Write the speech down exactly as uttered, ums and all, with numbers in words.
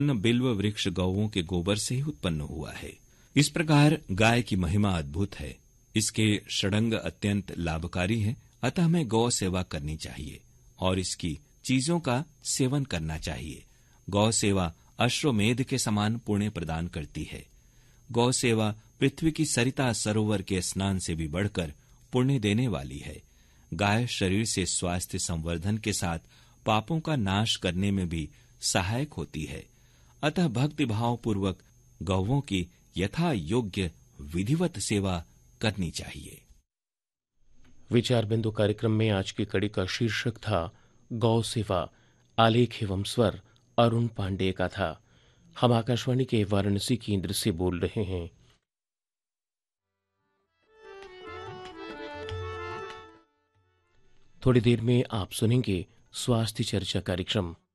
बिल्व वृक्ष गौओं के गोबर से ही उत्पन्न हुआ है। इस प्रकार गाय की महिमा अद्भुत है। इसके षडंग अत्यंत लाभकारी है, अतः हमें गौ सेवा करनी चाहिए और इसकी चीजों का सेवन करना चाहिए। गौ सेवा अश्वमेध के समान पुण्य प्रदान करती है। गौ सेवा पृथ्वी की सरिता सरोवर के स्नान से भी बढ़कर पुण्य देने वाली है। गाय शरीर से स्वास्थ्य संवर्धन के साथ पापों का नाश करने में भी सहायक होती है। अतः भक्ति भाव पूर्वक गौवों की यथा योग्य विधिवत सेवा करनी चाहिए। विचार बिंदु कार्यक्रम में आज की कड़ी का शीर्षक था गौ सेवा। आलेख एवं स्वर अरुण पांडे का था। हम आकाशवाणी के वाराणसी केंद्र से बोल रहे हैं। थोड़ी देर में आप सुनेंगे स्वास्थ्य चर्चा कार्यक्रम।